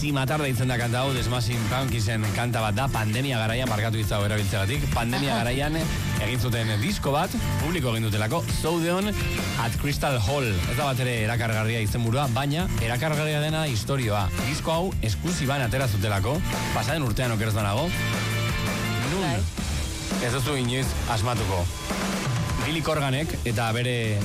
Zimatar deitzen da kanta hau, The Smashing Pumpkinsen kanta bat da, pandemia garaian, barkatu izan erabiltzegatik, pandemia garaian egin zuten disko bat, publiko egin dutelako, Southern at Crystal Hall. Ez da bat ere erakargarria izenburua, baina erakargarria dena istorioa. Disko hau esklusiban atera zutelako, pasaden urtean okerez banago. Ez duzu inoiz asmatuko. Billy Corganek eta bere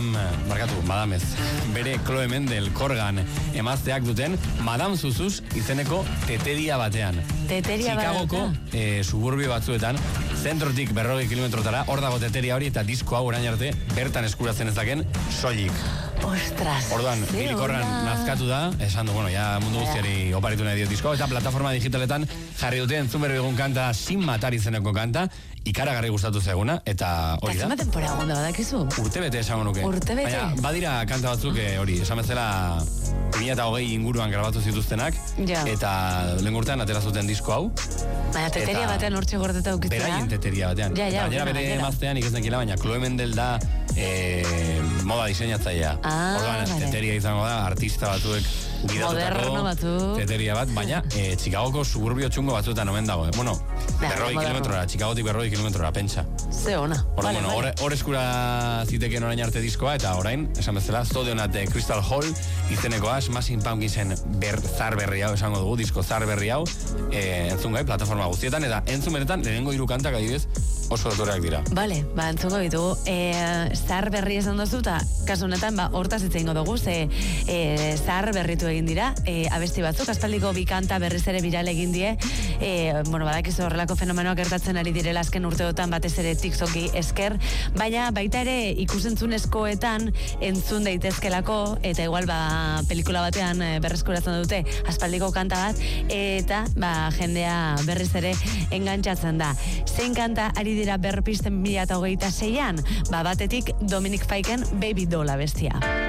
bere Chloe Mendel Corgan emazteak duten Madame Zuzuz izeneko teteria batean. Chicagoko suburbio batzuetan, zentrotik 40 kilometrotara, hor dago teteria hori eta disko hau orain arte bertan eskuratzen ezaken soilik. Ostras. Orduan, Billy Corgan nazkatu da, esan du, ja mundu guztiari oparitu nahi dio disko, eta plataforma digitaletan jarri dute entzun berbegun kanta Sin Matar izeneko kanta, ikaragarri gustatu zaiguna, eta hori da. Eta zema temporada gonda badakizu? Urtebete esango nuke. Urtebete? Baina, badira kanta batzuk hori, esan bezala 2020 inguruan grabatu zituztenak, eta lehen urtean atera zuten disko hau. Baina, teteria batean hortxe gordeta ukitzea. Beraien teteria batean. Baina bere emaztean ikesnekila, baina Chloe Mendel da moda diseinatzailea. Orduan, teteria izango da, artista batzuek gidatutako teteria bat, baina Chicagoko suburbio txungo batzuetan omen dago. Bueno, 40 kilometrora, Chicagotik 40 kilometrora, pentsa. Ze ona. Hor eskura ziteken orain arte diskoa, eta orain, esan bezala, Southern at Crystal Hall izenekoa, Smashing Pumpkinsen zar berri hau, esango dugu, disko zar berri hau, entzun gai, plataforma guztietan, eta entzun benetan, lehenengo 3 kantak adibidez, oso dotoreak dira. Bale, entzungo ditugu. Zar berri esan dozu, eta kasu honetan, hortaz itzein dugu, zar berritu egin dira, abesti batzuk, aspaldiko 2 kanta berriz ere viral egin die, badakizu horrelako fenomenoak gertatzen ari direla azken urteotan batez ere TikToki esker, baina baita ere ikusentzunezkoetan entzun daitezkelako, eta igual pelikula batean berreskuratzen dute aspaldiko kanta bat, eta jendea berriz ere engantzatzen da. Zein kanta ari dira berpisten 2026an? Batetik Dominic Fiken Baby Doll abestia.